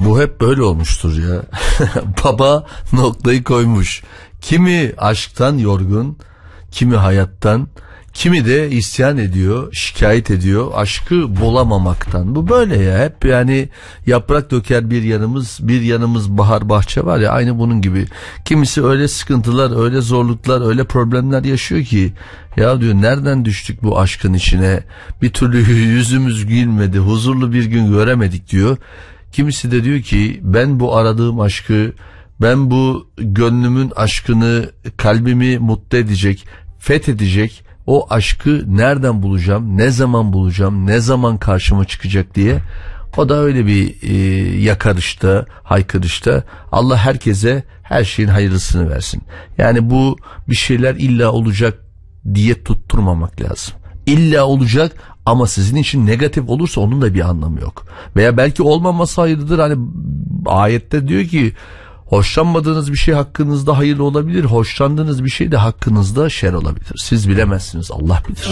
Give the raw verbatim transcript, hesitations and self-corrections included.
Bu hep böyle olmuştur ya. Baba noktayı koymuş. Kimi aşktan yorgun, kimi hayattan, kimi de isyan ediyor, şikayet ediyor aşkı bulamamaktan. Bu böyle ya, hep yani yaprak döker bir yanımız, bir yanımız bahar bahçe var ya, aynı bunun gibi. Kimisi öyle sıkıntılar, öyle zorluklar, öyle problemler yaşıyor ki ya diyor, nereden düştük bu aşkın içine, bir türlü yüzümüz gülmedi, huzurlu bir gün göremedik diyor. Kimisi de diyor ki ben bu aradığım aşkı, ben bu gönlümün aşkını, kalbimi mutlu edecek, fethedecek o aşkı nereden bulacağım, ne zaman bulacağım, ne zaman karşıma çıkacak diye. O da öyle bir e, yakarışta, haykırışta. Allah herkese her şeyin hayırlısını versin. Yani bu bir şeyler illa olacak diye tutturmamak lazım. İlla olacak ama sizin için negatif olursa onun da bir anlamı yok. Veya belki olmaması hayırlıdır. Hani ayette diyor ki hoşlanmadığınız bir şey hakkınızda hayırlı olabilir. Hoşlandığınız bir şey de hakkınızda şer olabilir. Siz bilemezsiniz, Allah bilir.